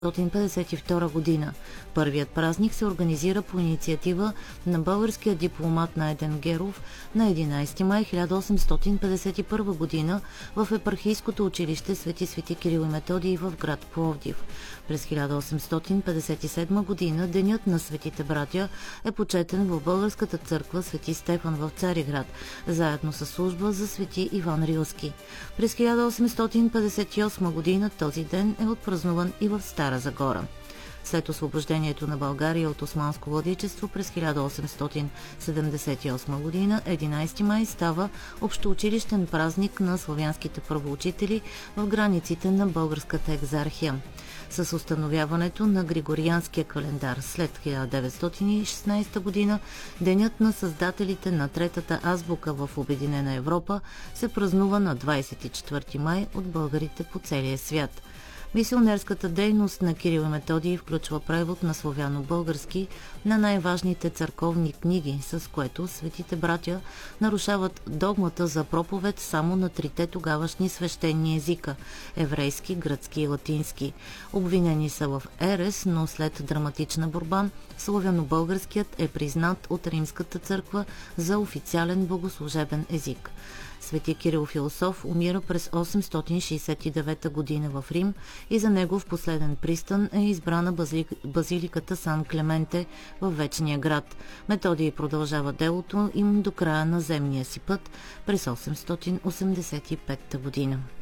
1852 година. Първият празник се организира по инициатива на българския дипломат Найден Геров на 11 май 1851 година в епархийското училище Свети Кирил и Методий в град Пловдив. През 1857 година Денят на светите братя е почетен в българската църква Свети Стефан в Цариград, заедно с служба за Свети Иван Рилски. През 1858 година този ден е отпразнуван и в Стара Загора. След освобождението на България от османско владичество през 1878 година, 11 май става общоучилищен празник на славянските първоучители в границите на българската екзархия. С установяването на Григорианския календар след 1916 година, денят на създателите на третата азбука в Обединена Европа се празнува на 24 май от българите по целия свят. Мисионерската дейност на Кирил и Методий включва превод на славяно-български на най-важните църковни книги, с което светите братя нарушават догмата за проповед само на трите тогавашни свещени езика – еврейски, гръцки и латински. Обвинени са в ерес, но след драматична борба славяно-българският е признат от Римската църква за официален богослужебен език. Свети Кирил Философ умира през 869 година в Рим и за негов последен пристан е избрана базиликата Сан Клементе в Вечния град. Методий продължава делото им до края на земния си път през 885 година.